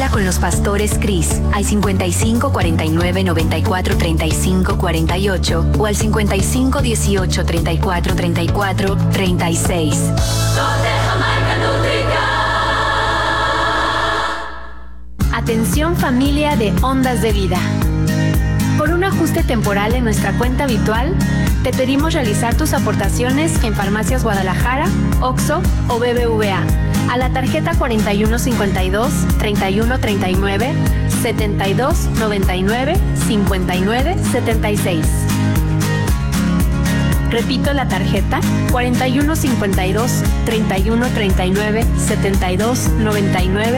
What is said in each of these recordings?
vida con los pastores Cris al 55 49 94 35 48 o al 55 18 34 34 36. Atención familia de Ondas de Vida. Por un ajuste temporal en nuestra cuenta habitual, te pedimos realizar tus aportaciones en Farmacias Guadalajara, OXXO o BBVA a la tarjeta 4152 3139 7299 5976. Repito la tarjeta 4152 3139 7299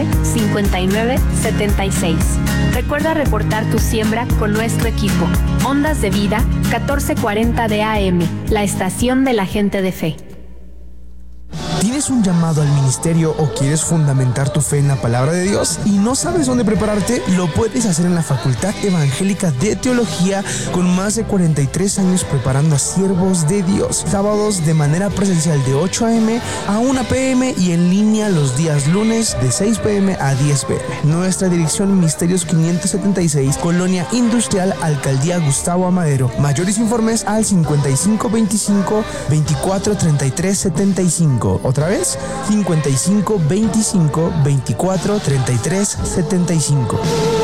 5976. Recuerda reportar tu siembra con nuestro equipo. Ondas de Vida 1440 de AM, la estación de la gente de fe. ¿Tienes un llamado al ministerio o quieres fundamentar tu fe en la palabra de Dios y no sabes dónde prepararte? Lo puedes hacer en la Facultad Evangélica de Teología, con más de 43 años preparando a siervos de Dios. Sábados de manera presencial de 8 a.m. a 1 p.m. y en línea los días lunes de 6 p.m. a 10 p.m. Nuestra dirección: Misterios 576, Colonia Industrial, Alcaldía Gustavo Amadero. Mayores informes al 5525 24 33 75. Otra vez, 55 25 24 33 75.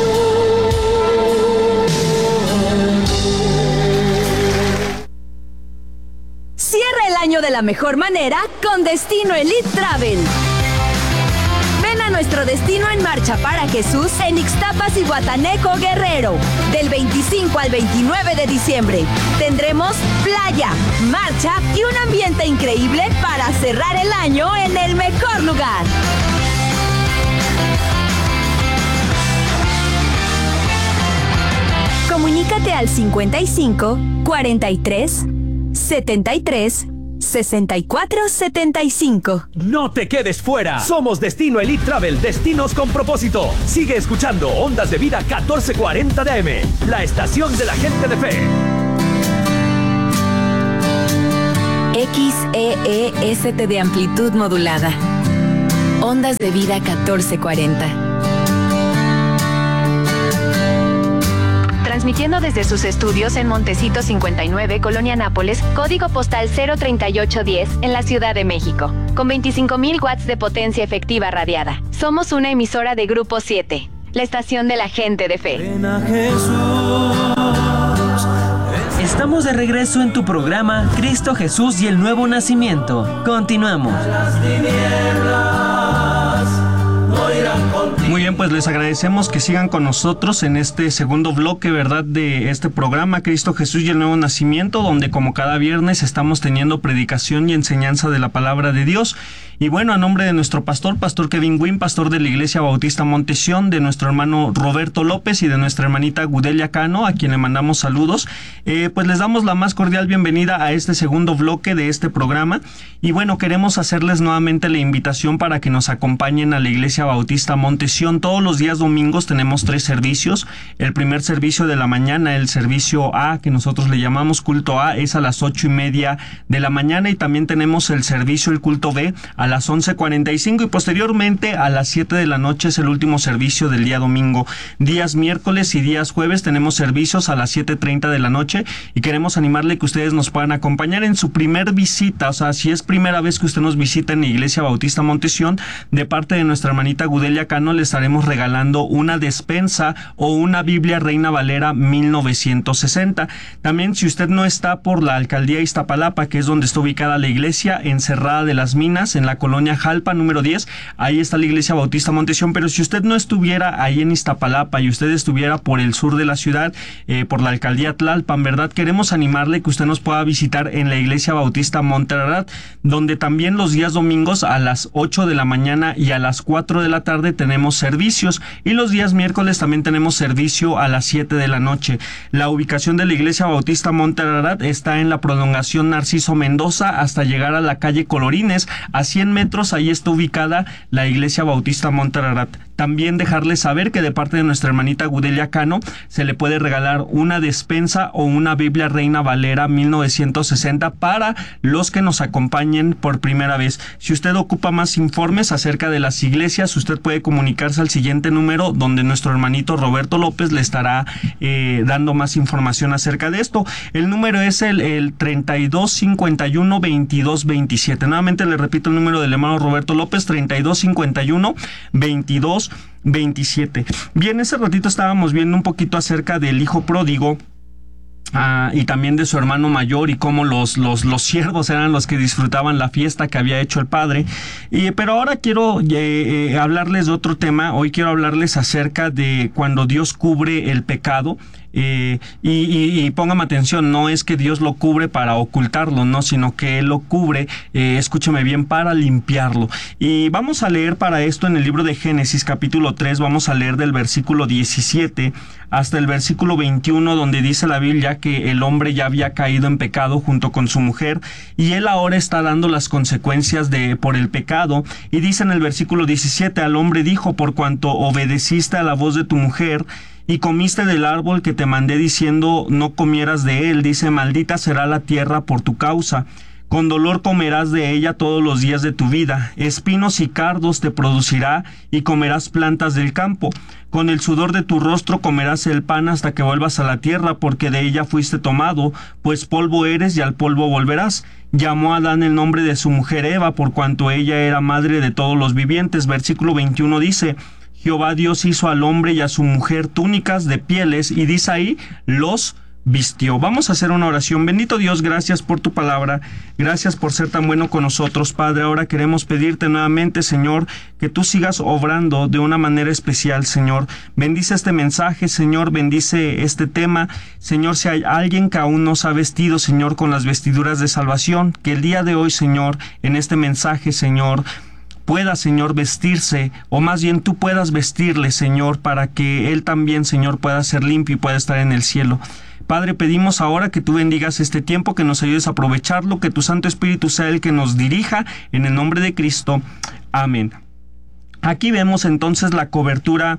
Cierra el año de la mejor manera con Destino Elite Travel. Ven a nuestro Destino en Marcha para Jesús en Ixtapas y Guataneco, Guerrero. Del 25 al 29 de diciembre tendremos playa, marcha y un ambiente increíble para cerrar el año en el mejor lugar. Comunícate al 55 43 73 6475. No te quedes fuera. Somos Destino Elite Travel, destinos con propósito. Sigue escuchando Ondas de Vida 1440 de AM, la estación de la gente de fe. XEEST de amplitud modulada. Ondas de Vida 1440. Transmitiendo desde sus estudios en Montecito 59, Colonia Nápoles, código postal 03810, en la Ciudad de México, con 25,000 watts de potencia efectiva radiada. Somos una emisora de Grupo 7, la estación de la gente de fe. Estamos de regreso en tu programa Cristo Jesús y el Nuevo Nacimiento. Continuamos. Muy bien, pues les agradecemos que sigan con nosotros en este segundo bloque, ¿verdad?, de este programa Cristo Jesús y el Nuevo Nacimiento, donde como cada viernes estamos teniendo predicación y enseñanza de la palabra de Dios. Y bueno, a nombre de nuestro pastor Kevin Wynn, pastor de la Iglesia Bautista Monte Sión, de nuestro hermano Roberto López y de nuestra hermanita Gudelia Cano, a quien le mandamos saludos, pues les damos la más cordial bienvenida a este segundo bloque de este programa. Y bueno, queremos hacerles nuevamente la invitación para que nos acompañen a la Iglesia Bautista Monte Sión. Todos los días domingos tenemos 3 servicios. El primer servicio de la mañana, el servicio A, que nosotros le llamamos culto A, es a las 8:30 de la mañana, y también tenemos el servicio, el culto B, a las 11:45, y posteriormente a las 7 de la noche es el último servicio del día domingo. Días miércoles y días jueves tenemos servicios a las 7:30 de la noche, y queremos animarle que ustedes nos puedan acompañar en su primer visita. O sea, si es primera vez que usted nos visita en la Iglesia Bautista Monte Sión, de parte de nuestra hermanita Gudelia Cano le estaremos regalando una despensa o una Biblia Reina Valera 1960. También, si usted no está por la alcaldía Iztapalapa, que es donde está ubicada la iglesia, en Cerrada de las Minas, en la colonia Jalpa número 10, ahí está la Iglesia Bautista Monte Sión. Pero si usted no estuviera ahí en Iztapalapa y usted estuviera por el sur de la ciudad, por la alcaldía Tlalpan, ¿verdad?, queremos animarle que usted nos pueda visitar en la Iglesia Bautista Monte Ararat, donde también los días domingos a las 8 de la mañana y a las 4 de la tarde tenemos servicios, y los días miércoles también tenemos servicio a las 7 de la noche. La ubicación de la Iglesia Bautista Monte Ararat está en la prolongación Narciso Mendoza hasta llegar a la calle Colorines. A 100 metros ahí está ubicada la Iglesia Bautista Monte Ararat. También dejarles saber que de parte de nuestra hermanita Gudelia Cano se le puede regalar una despensa o una Biblia Reina Valera 1960 para los que nos acompañen por primera vez. Si usted ocupa más informes acerca de las iglesias, usted puede comunicarse conectarse al siguiente número donde nuestro hermanito Roberto López le estará dando más información acerca de esto. El número es el 3251-2227. Nuevamente le repito el número del hermano Roberto López, 3251-2227. Bien, ese ratito estábamos viendo un poquito acerca del hijo pródigo. Y también de su hermano mayor y cómo los siervos eran los que disfrutaban la fiesta que había hecho el padre. Pero ahora quiero hablarles de otro tema. Hoy quiero hablarles acerca de cuando Dios cubre el pecado. Y póngame atención, no es que Dios lo cubre para ocultarlo, no, sino que Él lo cubre, escúcheme bien, para limpiarlo. Y vamos a leer para esto en el libro de Génesis capítulo 3, vamos a leer del versículo 17 hasta el versículo 21, donde dice la Biblia que el hombre ya había caído en pecado junto con su mujer, y él ahora está dando las consecuencias por el pecado. Y dice en el versículo 17, al hombre dijo: por cuanto obedeciste a la voz de tu mujer y comiste del árbol que te mandé diciendo no comieras de él, dice, maldita será la tierra por tu causa. Con dolor comerás de ella todos los días de tu vida. Espinos y cardos te producirá y comerás plantas del campo. Con el sudor de tu rostro comerás el pan hasta que vuelvas a la tierra, porque de ella fuiste tomado, pues polvo eres y al polvo volverás. Llamó a Adán el nombre de su mujer Eva, por cuanto ella era madre de todos los vivientes. Versículo 21 dice: Jehová Dios hizo al hombre y a su mujer túnicas de pieles, y dice ahí, los vistió. Vamos a hacer una oración. Bendito Dios, gracias por tu palabra, gracias por ser tan bueno con nosotros, Padre. Ahora queremos pedirte nuevamente, Señor, que tú sigas obrando de una manera especial, Señor. Bendice este mensaje, Señor, bendice este tema, Señor. Si hay alguien que aún no se ha vestido, Señor, con las vestiduras de salvación, que el día de hoy, Señor, en este mensaje, Señor, pueda, Señor, vestirse, o más bien tú puedas vestirle, Señor, para que él también, Señor, pueda ser limpio y pueda estar en el cielo. Padre, pedimos ahora que tú bendigas este tiempo, que nos ayudes a aprovecharlo, que tu Santo Espíritu sea el que nos dirija, en el nombre de Cristo. Amén. Aquí vemos entonces la cobertura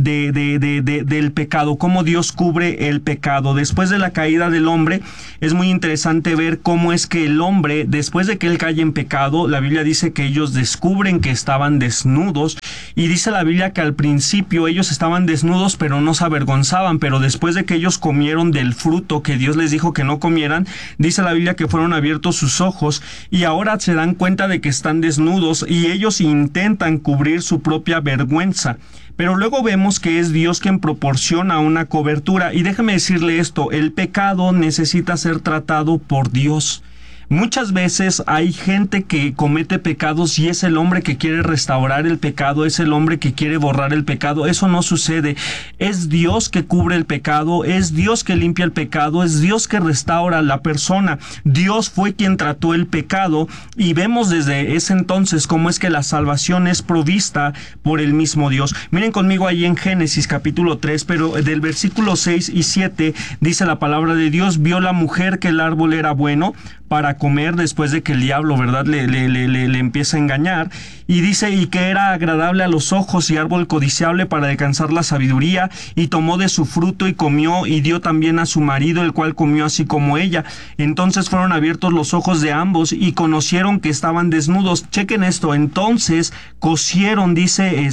del pecado, cómo Dios cubre el pecado. Después de la caída del hombre, es muy interesante ver cómo es que el hombre, después de que él cae en pecado, la Biblia dice que ellos descubren que estaban desnudos, y dice la Biblia que al principio ellos estaban desnudos pero no se avergonzaban, pero después de que ellos comieron del fruto que Dios les dijo que no comieran, dice la Biblia que fueron abiertos sus ojos y ahora se dan cuenta de que están desnudos y ellos intentan cubrir su propia vergüenza. Pero luego vemos que es Dios quien proporciona una cobertura. Y déjeme decirle esto, el pecado necesita ser tratado por Dios. Muchas veces hay gente que comete pecados y es el hombre que quiere restaurar el pecado, es el hombre que quiere borrar el pecado. Eso no sucede. Es Dios que cubre el pecado, es Dios que limpia el pecado, es Dios que restaura a la persona. Dios fue quien trató el pecado y vemos desde ese entonces cómo es que la salvación es provista por el mismo Dios. Miren conmigo ahí en Génesis capítulo 3, pero del versículo 6 y 7 dice la palabra de Dios: vio la mujer que el árbol era bueno para comer, después de que el diablo, ¿verdad?, le empieza a engañar, y dice, y que era agradable a los ojos y árbol codiciable para alcanzar la sabiduría, y tomó de su fruto y comió, y dio también a su marido, el cual comió así como ella. Entonces fueron abiertos los ojos de ambos y conocieron que estaban desnudos. Chequen esto, entonces cosieron, dice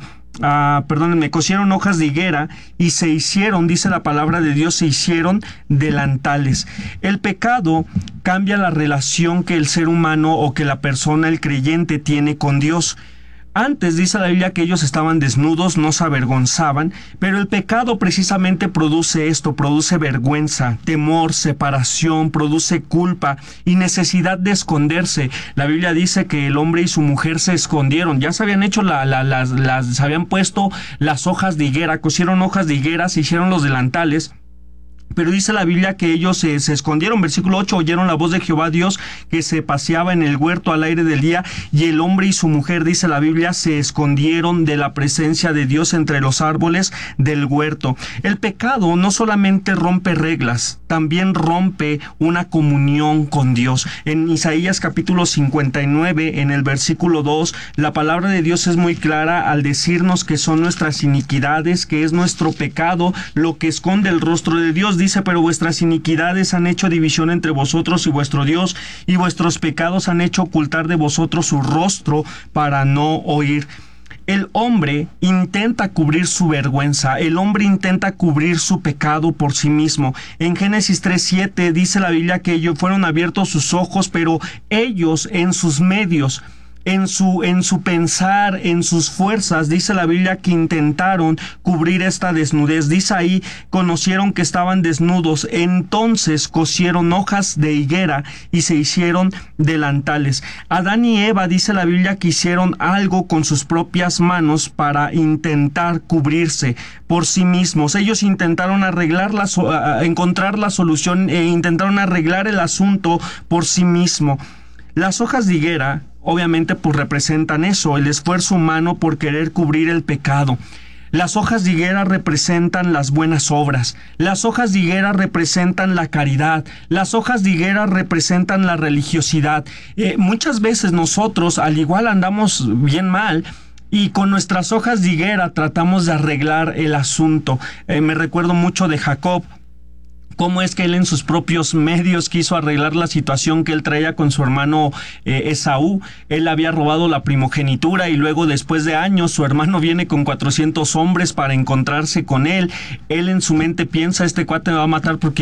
cosieron hojas de higuera y se hicieron, dice la palabra de Dios, se hicieron delantales. El pecado cambia la relación que el ser humano o que la persona, el creyente, tiene con Dios. Antes dice la Biblia que ellos estaban desnudos, no se avergonzaban, pero el pecado precisamente produce esto, produce vergüenza, temor, separación, produce culpa y necesidad de esconderse. La Biblia dice que el hombre y su mujer se escondieron, ya se habían hecho se habían puesto las hojas de higuera, cosieron hojas de higuera, se hicieron los delantales. Pero dice la Biblia que ellos se escondieron. Versículo 8, oyeron la voz de Jehová Dios que se paseaba en el huerto al aire del día, y el hombre y su mujer, dice la Biblia, se escondieron de la presencia de Dios entre los árboles del huerto. El pecado no solamente rompe reglas, también rompe una comunión con Dios. En Isaías capítulo 59, en el versículo 2, la palabra de Dios es muy clara al decirnos que son nuestras iniquidades, que es nuestro pecado lo que esconde el rostro de Dios. Dice, pero vuestras iniquidades han hecho división entre vosotros y vuestro Dios, y vuestros pecados han hecho ocultar de vosotros su rostro para no oír. El hombre intenta cubrir su vergüenza, el hombre intenta cubrir su pecado por sí mismo. En Génesis 3:7 dice la Biblia que ellos fueron abiertos sus ojos, pero ellos en sus medios, en su pensar, en sus fuerzas, dice la Biblia que intentaron cubrir esta desnudez. Dice ahí, conocieron que estaban desnudos, entonces cosieron hojas de higuera y se hicieron delantales. Adán y Eva, dice la Biblia, que hicieron algo con sus propias manos para intentar cubrirse por sí mismos. Ellos intentaron encontrar la solución e intentaron arreglar el asunto por sí mismo. Las hojas de higuera obviamente pues representan eso, el esfuerzo humano por querer cubrir el pecado. Las hojas de higuera representan las buenas obras. Las hojas de higuera representan la caridad. Las hojas de higuera representan la religiosidad. Muchas veces nosotros al igual andamos bien mal y con nuestras hojas de higuera tratamos de arreglar el asunto. Me recuerdo mucho de Jacob. Cómo es que él en sus propios medios quiso arreglar la situación que él traía con su hermano Esaú. Él había robado la primogenitura y luego después de años su hermano viene con 400 hombres para encontrarse con él. Él en su mente piensa, este cuate me va a matar porque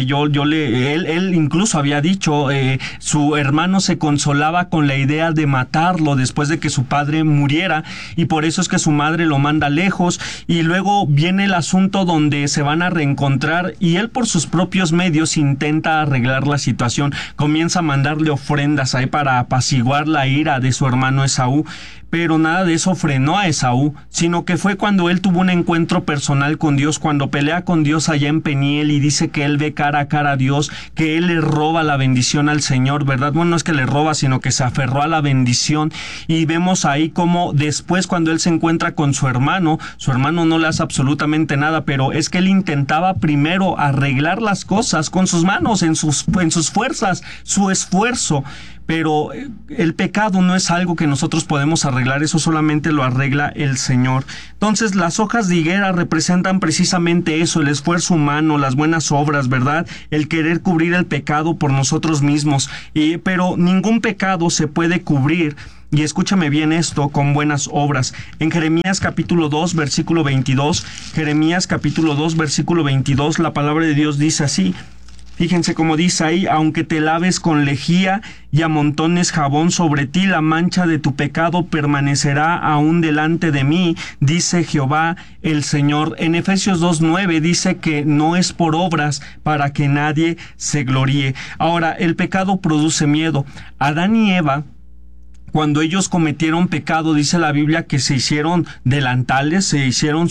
él incluso había dicho, su hermano se consolaba con la idea de matarlo después de que su padre muriera y por eso es que su madre lo manda lejos y luego viene el asunto donde se van a reencontrar y él por sus propios medios intenta arreglar la situación, comienza a mandarle ofrendas ahí para apaciguar la ira de su hermano Esaú, pero nada de eso frenó a Esaú, sino que fue cuando él tuvo un encuentro personal con Dios, cuando pelea con Dios allá en Peniel y dice que él ve cara a cara a Dios, que él le roba la bendición al Señor, ¿verdad? Bueno, no es que le roba, sino que se aferró a la bendición y vemos ahí como después cuando él se encuentra con su hermano no le hace absolutamente nada, pero es que él intentaba primero arreglar las cosas con sus manos, en sus fuerzas, su esfuerzo. Pero el pecado no es algo que nosotros podemos arreglar, eso solamente lo arregla el Señor. Entonces las hojas de higuera representan precisamente eso, el esfuerzo humano, las buenas obras, ¿verdad? El querer cubrir el pecado por nosotros mismos. Pero ningún pecado se puede cubrir, y escúchame bien esto, con buenas obras. En Jeremías capítulo 2, versículo 22, Jeremías capítulo 2, versículo 22, la palabra de Dios dice así. Fíjense cómo dice ahí, aunque te laves con lejía y amontones jabón sobre ti, la mancha de tu pecado permanecerá aún delante de mí, dice Jehová el Señor. En Efesios 2:9 dice que no es por obras para que nadie se gloríe. Ahora, el pecado produce miedo. Adán y Eva, cuando ellos cometieron pecado, dice la Biblia que se hicieron delantales, se hicieron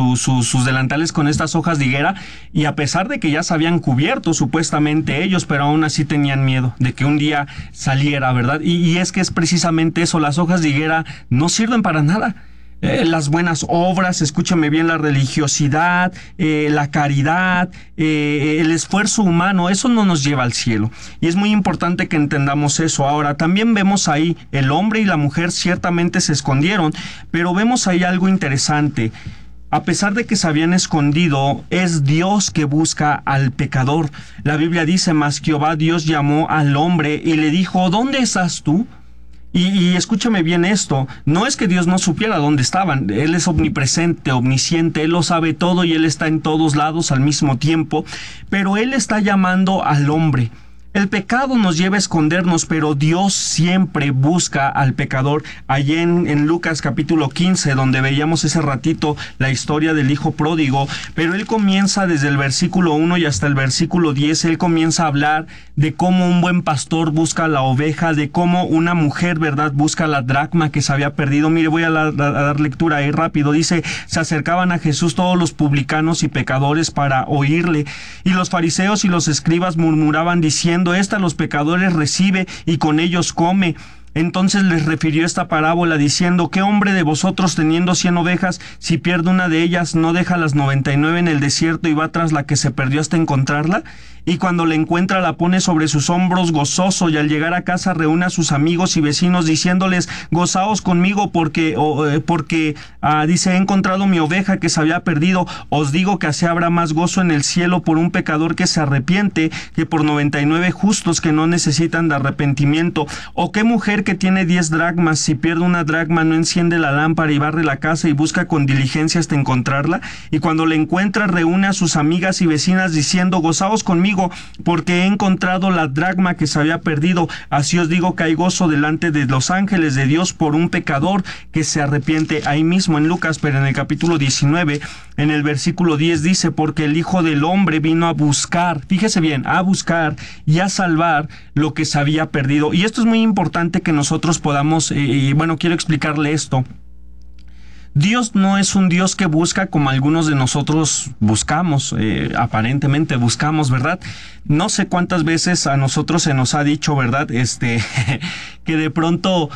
sus delantales con estas hojas de higuera, y a pesar de que ya se habían cubierto supuestamente ellos, pero aún así tenían miedo de que un día saliera, ¿verdad? Y es que es precisamente eso, las hojas de higuera no sirven para nada. Las buenas obras, escúchame bien, la religiosidad, la caridad, el esfuerzo humano, eso no nos lleva al cielo. Y es muy importante que entendamos eso. Ahora, también vemos ahí, el hombre y la mujer ciertamente se escondieron, pero vemos ahí algo interesante. A pesar de que se habían escondido, es Dios que busca al pecador. La Biblia dice, mas Jehová Dios llamó al hombre y le dijo, ¿dónde estás tú? Y escúchame bien esto, no es que Dios no supiera dónde estaban, Él es omnipresente, omnisciente, Él lo sabe todo y Él está en todos lados al mismo tiempo, pero Él está llamando al hombre. El pecado nos lleva a escondernos, pero Dios siempre busca al pecador. Allí en Lucas capítulo 15, donde veíamos ese ratito la historia del hijo pródigo, pero él comienza desde el versículo 1 y hasta el versículo 10, él comienza a hablar de cómo un buen pastor busca la oveja, de cómo una mujer, ¿verdad?, busca la dracma que se había perdido. Mire, voy a dar lectura ahí rápido. Dice, se acercaban a Jesús todos los publicanos y pecadores para oírle, y los fariseos y los escribas murmuraban diciendo, esta los pecadores recibe y con ellos come. Entonces les refirió esta parábola diciendo, ¿qué hombre de vosotros teniendo 100 ovejas, si pierde una de ellas, no deja las 99 en el desierto y va tras la que se perdió hasta encontrarla? Y cuando la encuentra la pone sobre sus hombros gozoso, y al llegar a casa reúne a sus amigos y vecinos diciéndoles: gozaos conmigo porque dice, he encontrado mi oveja que se había perdido. Os digo que así habrá más gozo en el cielo por un pecador que se arrepiente que por 99 justos que no necesitan de arrepentimiento. O qué mujer que tiene 10 dracmas, si pierde una dracma no enciende la lámpara y barre la casa y busca con diligencia hasta encontrarla. Y cuando la encuentra reúne a sus amigas y vecinas diciendo: gozaos conmigo porque he encontrado la dracma que se había perdido. Así os digo que hay gozo delante de los ángeles de Dios por un pecador que se arrepiente. Ahí mismo en Lucas, pero en el capítulo 19, en el versículo 10 dice: porque el Hijo del Hombre vino a buscar, fíjese bien, a buscar y a salvar lo que se había perdido. Y esto es muy importante que nosotros podamos, quiero explicarle esto. Dios no es un Dios que busca como algunos de nosotros buscamos, aparentemente buscamos, ¿verdad? No sé cuántas veces a nosotros se nos ha dicho, ¿verdad? Que de pronto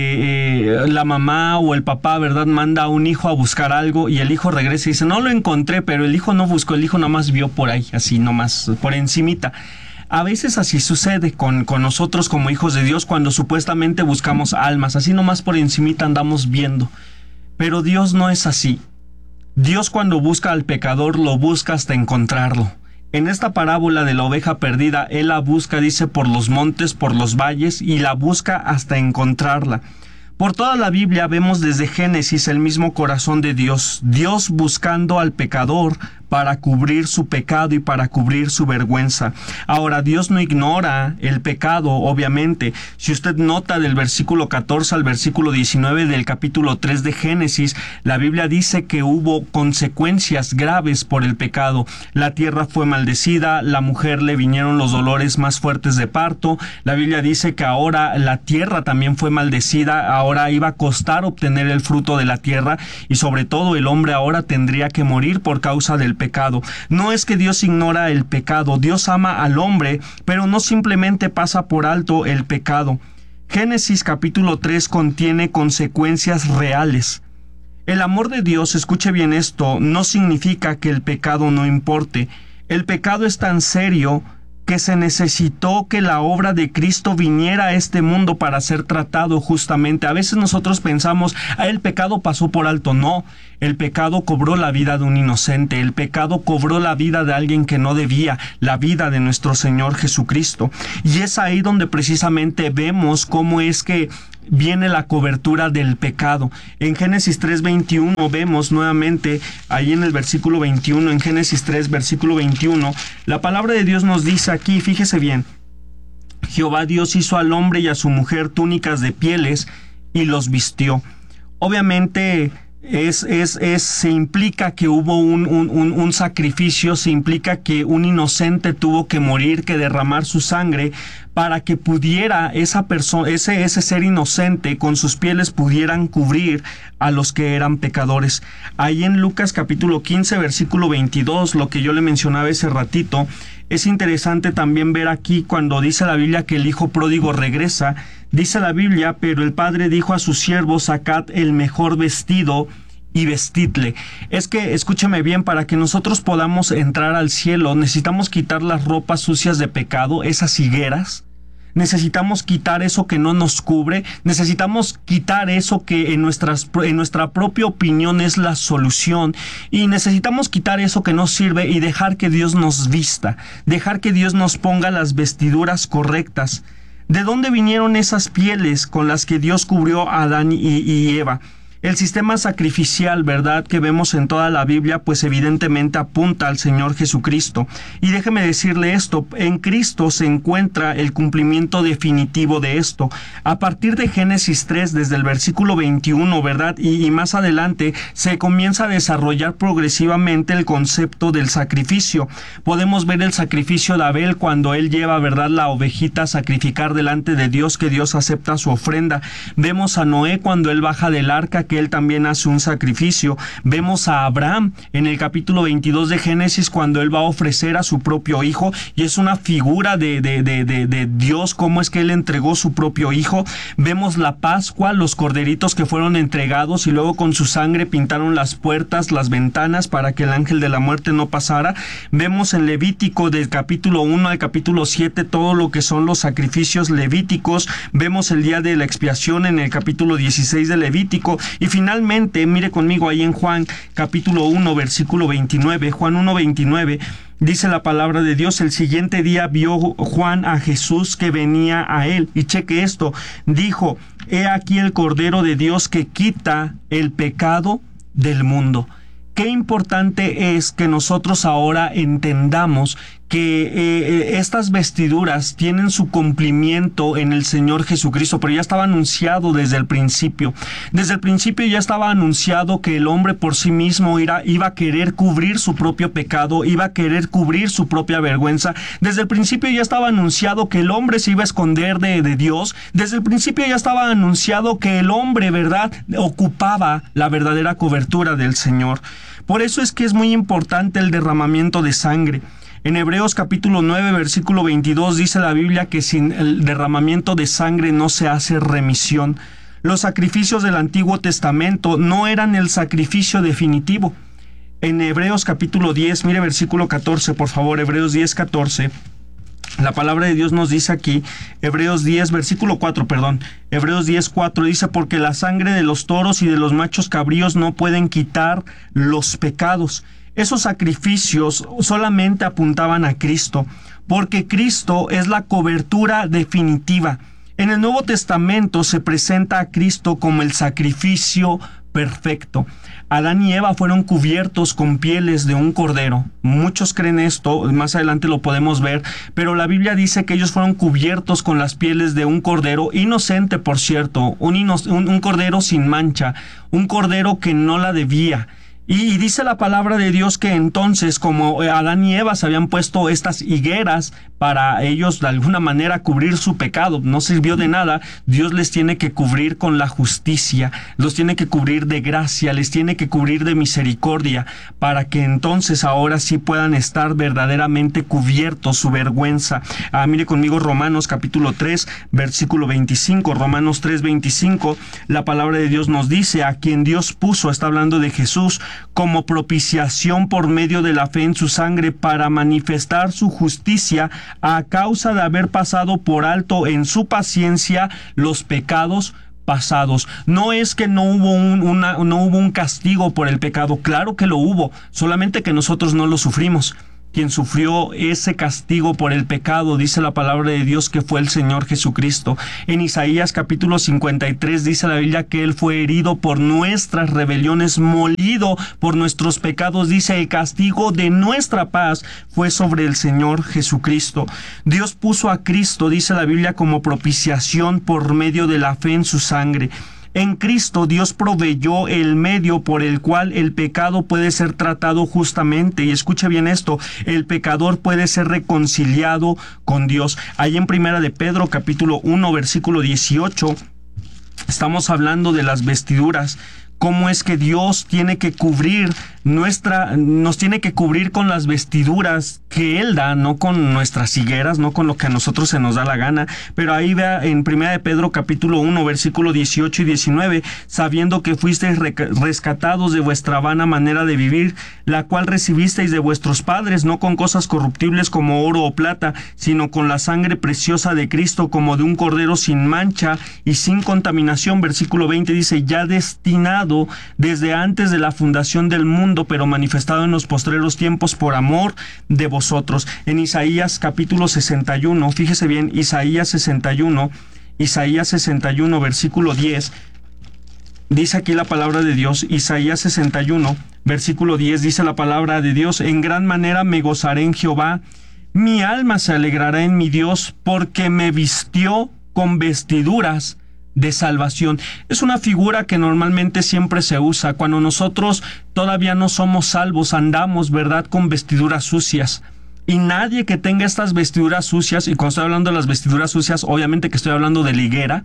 la mamá o el papá, ¿verdad? Manda a un hijo a buscar algo y el hijo regresa y dice: no lo encontré, pero el hijo no buscó, el hijo nomás vio por ahí, así nomás, por encimita. A veces así sucede con nosotros como hijos de Dios cuando supuestamente buscamos almas, así nomás por encimita andamos viendo. Pero Dios no es así. Dios cuando busca al pecador lo busca hasta encontrarlo. En esta parábola de la oveja perdida, Él la busca, dice, por los montes, por los valles, y la busca hasta encontrarla. Por toda la Biblia vemos desde Génesis el mismo corazón de Dios, Dios buscando al pecador para cubrir su pecado y para cubrir su vergüenza. Ahora, Dios no ignora el pecado, obviamente. Si usted nota del versículo 14 al versículo 19 del capítulo 3 de Génesis, la Biblia dice que hubo consecuencias graves por el pecado. La tierra fue maldecida, la mujer le vinieron los dolores más fuertes de parto. La Biblia dice que ahora la tierra también fue maldecida, ahora iba a costar obtener el fruto de la tierra y sobre todo el hombre ahora tendría que morir por causa del pecado. No es que Dios ignora el pecado, Dios ama al hombre, pero no simplemente pasa por alto el pecado. Génesis capítulo 3 contiene consecuencias reales. El amor de Dios, escuche bien esto, no significa que el pecado no importe. El pecado es tan serio que se necesitó que la obra de Cristo viniera a este mundo para ser tratado justamente. A veces nosotros pensamos, el pecado pasó por alto. No, el pecado cobró la vida de un inocente, el pecado cobró la vida de alguien que no debía, la vida de nuestro Señor Jesucristo. Y es ahí donde precisamente vemos cómo es que viene la cobertura del pecado. En Génesis 3:21 vemos nuevamente, ahí en el versículo 21, en Génesis 3, versículo 21, la palabra de Dios nos dice aquí, fíjese bien: Jehová Dios hizo al hombre y a su mujer túnicas de pieles y los vistió. Obviamente se implica que hubo un sacrificio, se implica que un inocente tuvo que morir, que derramar su sangre para que pudiera esa persona, ese ser inocente con sus pieles pudieran cubrir a los que eran pecadores. Ahí en Lucas capítulo 15 versículo 22, lo que yo le mencionaba ese ratito, es interesante también ver aquí cuando dice la Biblia que el hijo pródigo regresa. Dice la Biblia: pero el padre dijo a sus siervos: sacad el mejor vestido y vestidle. Es que, escúcheme bien, para que nosotros podamos entrar al cielo, necesitamos quitar las ropas sucias de pecado, esas higueras. Necesitamos quitar eso que no nos cubre. Necesitamos quitar eso que en nuestra propia opinión es la solución. Y necesitamos quitar eso que no sirve y dejar que Dios nos vista. Dejar que Dios nos ponga las vestiduras correctas. ¿De dónde vinieron esas pieles con las que Dios cubrió a Adán y Eva? El sistema sacrificial, ¿verdad?, que vemos en toda la Biblia, pues evidentemente apunta al Señor Jesucristo. Y déjeme decirle esto, en Cristo se encuentra el cumplimiento definitivo de esto. A partir de Génesis 3, desde el versículo 21, ¿verdad?, y más adelante, se comienza a desarrollar progresivamente el concepto del sacrificio. Podemos ver el sacrificio de Abel cuando él lleva, ¿verdad?, la ovejita a sacrificar delante de Dios, que Dios acepta su ofrenda. Vemos a Noé cuando él baja del arca, que él también hace un sacrificio. Vemos a Abraham en el capítulo 22 de Génesis cuando él va a ofrecer a su propio hijo, y es una figura de Dios, cómo es que él entregó su propio hijo. Vemos la Pascua, los corderitos que fueron entregados y luego con su sangre pintaron las puertas, las ventanas para que el ángel de la muerte no pasara. Vemos en Levítico del capítulo 1 al capítulo 7 todo lo que son los sacrificios levíticos. Vemos el día de la expiación en el capítulo 16 de Levítico, y finalmente mire conmigo ahí en Juan capítulo 1 versículo 29, Juan 1:29. Dice la palabra de Dios: el siguiente día vio Juan a Jesús que venía a él. Y cheque esto, dijo: he aquí el Cordero de Dios que quita el pecado del mundo. Qué importante es que nosotros ahora entendamos que estas vestiduras tienen su cumplimiento en el Señor Jesucristo, pero ya estaba anunciado desde el principio. Desde el principio ya estaba anunciado que el hombre por sí mismo iba a querer cubrir su propio pecado, iba a querer cubrir su propia vergüenza. Desde el principio ya estaba anunciado que el hombre se iba a esconder de Dios. Desde el principio ya estaba anunciado que el hombre, ¿verdad?, ocupaba la verdadera cobertura del Señor. Por eso es que es muy importante el derramamiento de sangre. En Hebreos capítulo 9, versículo 22 dice la Biblia que sin el derramamiento de sangre no se hace remisión. Los sacrificios del Antiguo Testamento no eran el sacrificio definitivo. En Hebreos capítulo 10, mire versículo 14, por favor, Hebreos 10, 14. La palabra de Dios nos dice aquí, Hebreos 10, versículo 4, Hebreos 10, 4 dice: porque la sangre de los toros y de los machos cabríos no pueden quitar los pecados. Esos sacrificios solamente apuntaban a Cristo, porque Cristo es la cobertura definitiva. En el Nuevo Testamento se presenta a Cristo como el sacrificio perfecto. Adán y Eva fueron cubiertos con pieles de un cordero. Muchos creen esto, más adelante lo podemos ver, pero la Biblia dice que ellos fueron cubiertos con las pieles de un cordero inocente, por cierto, un cordero sin mancha, un cordero que no la debía. Y dice la palabra de Dios que entonces, como Adán y Eva se habían puesto estas higueras para ellos de alguna manera cubrir su pecado, no sirvió de nada. Dios les tiene que cubrir con la justicia, los tiene que cubrir de gracia, les tiene que cubrir de misericordia, para que entonces ahora sí puedan estar verdaderamente cubiertos su vergüenza. Mire conmigo Romanos capítulo 3, versículo 25, Romanos 3, 25, la palabra de Dios nos dice: a quien Dios puso, está hablando de Jesús, como propiciación por medio de la fe en su sangre, para manifestar su justicia a causa de haber pasado por alto en su paciencia los pecados pasados. No es que no hubo un castigo por el pecado, claro que lo hubo, solamente que nosotros no lo sufrimos. Quien sufrió ese castigo por el pecado, dice la palabra de Dios, que fue el Señor Jesucristo. En Isaías capítulo 53 dice la Biblia que Él fue herido por nuestras rebeliones, molido por nuestros pecados. Dice: el castigo de nuestra paz fue sobre el Señor Jesucristo. Dios puso a Cristo, dice la Biblia, como propiciación por medio de la fe en su sangre. En Cristo Dios proveyó el medio por el cual el pecado puede ser tratado justamente. Y escuche bien esto: el pecador puede ser reconciliado con Dios. Ahí en Primera de Pedro capítulo 1 versículo 18 estamos hablando de las vestiduras. Cómo es que Dios tiene que cubrir nos tiene que cubrir con las vestiduras que Él da, no con nuestras higueras, no con lo que a nosotros se nos da la gana. Pero ahí vea en 1 de Pedro capítulo 1 versículo 18 y 19, sabiendo que fuisteis rescatados de vuestra vana manera de vivir, la cual recibisteis de vuestros padres, no con cosas corruptibles como oro o plata, sino con la sangre preciosa de Cristo, como de un cordero sin mancha y sin contaminación. Versículo 20 dice: ya destinado desde antes de la fundación del mundo, pero manifestado en los postreros tiempos por amor de vosotros. En Isaías capítulo 61, fíjese bien, Isaías 61 versículo 10, dice aquí la palabra de Dios. Isaías 61 versículo 10 dice la palabra de Dios: en gran manera me gozaré en Jehová, mi alma se alegrará en mi Dios, porque me vistió con vestiduras de salvación. Es una figura que normalmente siempre se usa cuando nosotros todavía no somos salvos, andamos, ¿verdad?, con vestiduras sucias. Y nadie que tenga estas vestiduras sucias, y cuando estoy hablando de las vestiduras sucias, obviamente que estoy hablando de la higuera,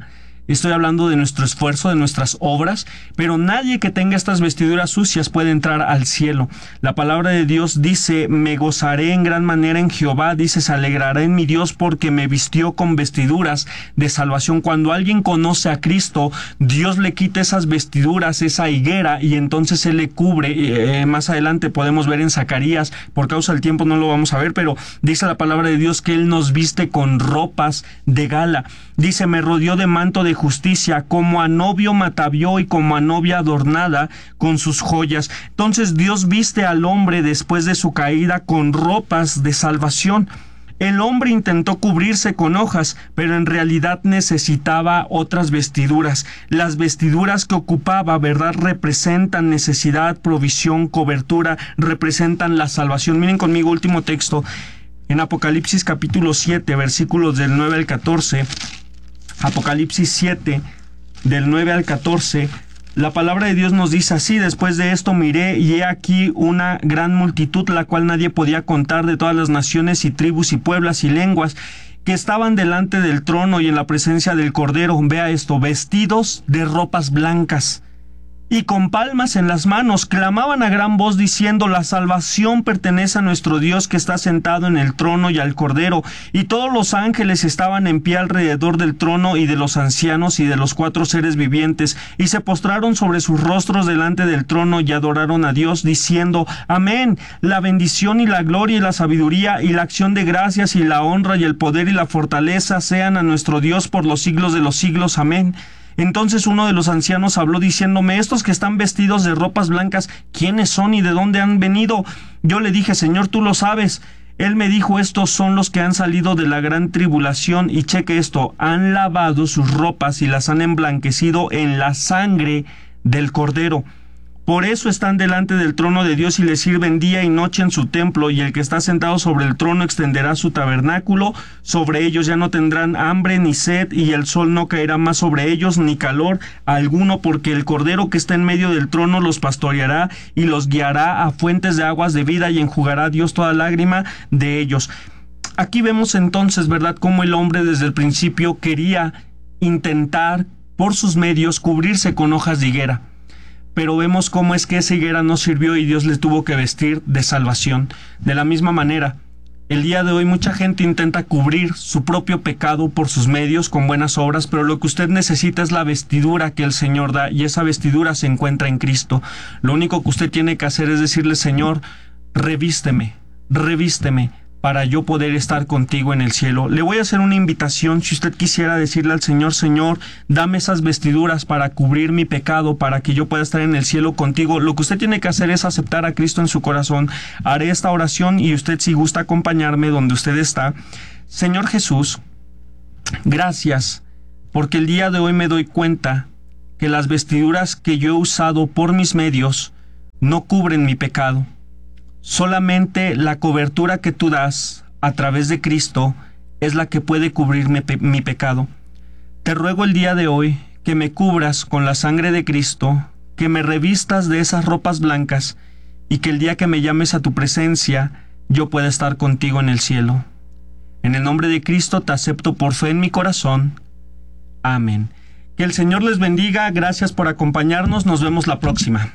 estoy hablando de nuestro esfuerzo, de nuestras obras, pero nadie que tenga estas vestiduras sucias puede entrar al cielo. La palabra de Dios dice, me gozaré en gran manera en Jehová, dice, se alegrará en mi Dios porque me vistió con vestiduras de salvación. Cuando alguien conoce a Cristo, Dios le quita esas vestiduras, esa higuera, y entonces Él le cubre. Más adelante podemos ver en Zacarías, por causa del tiempo no lo vamos a ver, pero dice la palabra de Dios que Él nos viste con ropas de gala. Dice, me rodeó de manto de justicia, como a novio me atavió y como a novia adornada con sus joyas. Entonces Dios viste al hombre después de su caída con ropas de salvación. El hombre intentó cubrirse con hojas, pero en realidad necesitaba otras vestiduras. Las vestiduras que ocupaba, ¿verdad?, representan necesidad, provisión, cobertura, representan la salvación. Miren conmigo, último texto, en Apocalipsis capítulo 7, versículos del 9 al 14. Apocalipsis 7, del 9 al 14, la palabra de Dios nos dice así: después de esto miré, y he aquí una gran multitud, la cual nadie podía contar, de todas las naciones y tribus y pueblos y lenguas, que estaban delante del trono y en la presencia del Cordero. Vea esto, vestidos de ropas blancas y con palmas en las manos, clamaban a gran voz diciendo, la salvación pertenece a nuestro Dios que está sentado en el trono y al Cordero. Y todos los ángeles estaban en pie alrededor del trono y de los ancianos y de los 4 seres vivientes, y se postraron sobre sus rostros delante del trono y adoraron a Dios diciendo, amén, la bendición y la gloria y la sabiduría y la acción de gracias y la honra y el poder y la fortaleza sean a nuestro Dios por los siglos de los siglos, amén. Entonces uno de los ancianos habló diciéndome, estos que están vestidos de ropas blancas, ¿quiénes son y de dónde han venido? Yo le dije, Señor, tú lo sabes. Él me dijo, estos son los que han salido de la gran tribulación, y cheque esto, han lavado sus ropas y las han emblanquecido en la sangre del Cordero. Por eso están delante del trono de Dios y le sirven día y noche en su templo, y el que está sentado sobre el trono extenderá su tabernáculo sobre ellos. Ya no tendrán hambre ni sed, y el sol no caerá más sobre ellos, ni calor alguno, porque el Cordero que está en medio del trono los pastoreará y los guiará a fuentes de aguas de vida, y enjugará Dios toda lágrima de ellos. Aquí vemos entonces, ¿verdad?, cómo el hombre desde el principio quería intentar por sus medios cubrirse con hojas de higuera. Pero vemos cómo es que esa higuera no sirvió y Dios le tuvo que vestir de salvación. De la misma manera, el día de hoy mucha gente intenta cubrir su propio pecado por sus medios con buenas obras, pero lo que usted necesita es la vestidura que el Señor da, y esa vestidura se encuentra en Cristo. Lo único que usted tiene que hacer es decirle, Señor, revísteme, para yo poder estar contigo en el cielo. Le voy a hacer una invitación, si usted quisiera decirle al Señor, Señor, dame esas vestiduras para cubrir mi pecado, para que yo pueda estar en el cielo contigo. Lo que usted tiene que hacer es aceptar a Cristo en su corazón. Haré esta oración y usted, si gusta acompañarme donde usted está. Señor Jesús, gracias, porque el día de hoy me doy cuenta que las vestiduras que yo he usado por mis medios no cubren mi pecado. Solamente la cobertura que tú das a través de Cristo es la que puede cubrir mi pecado. Te ruego el día de hoy que me cubras con la sangre de Cristo, que me revistas de esas ropas blancas, y que el día que me llames a tu presencia, yo pueda estar contigo en el cielo. En el nombre de Cristo te acepto por fe en mi corazón. Amén. Que el Señor les bendiga. Gracias por acompañarnos. Nos vemos la próxima.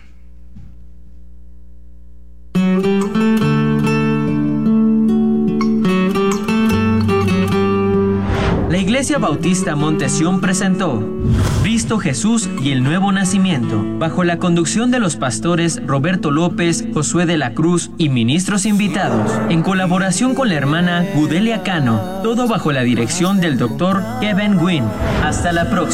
La Iglesia Bautista Monte Sión presentó Cristo Jesús y el Nuevo Nacimiento, bajo la conducción de los pastores Roberto López, Josué de la Cruz y ministros invitados, en colaboración con la hermana Gudelia Cano, todo bajo la dirección del Dr. Kevin Gwynn. Hasta la próxima.